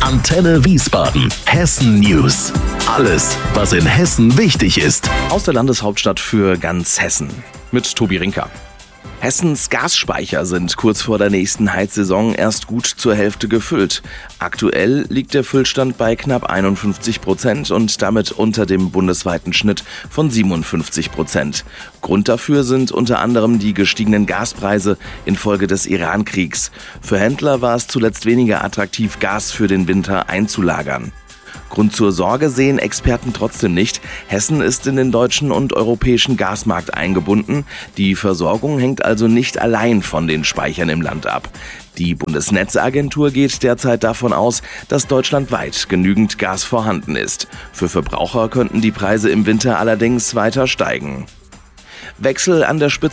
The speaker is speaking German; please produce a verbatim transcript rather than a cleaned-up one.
Antenne Wiesbaden. Hessen News. Alles, was in Hessen wichtig ist. Aus der Landeshauptstadt für ganz Hessen. Mit Tobi Rinker. Hessens Gasspeicher sind kurz vor der nächsten Heizsaison erst gut zur Hälfte gefüllt. Aktuell liegt der Füllstand bei knapp einundfünfzig Prozent und damit unter dem bundesweiten Schnitt von siebenundfünfzig Prozent. Grund dafür sind unter anderem die gestiegenen Gaspreise infolge des Iran-Kriegs. Für Händler war es zuletzt weniger attraktiv, Gas für den Winter einzulagern. Grund zur Sorge sehen Experten trotzdem nicht. Hessen ist in den deutschen und europäischen Gasmarkt eingebunden. Die Versorgung hängt also nicht allein von den Speichern im Land ab. Die Bundesnetzagentur geht derzeit davon aus, dass deutschlandweit genügend Gas vorhanden ist. Für Verbraucher könnten die Preise im Winter allerdings weiter steigen. Wechsel an der Spitze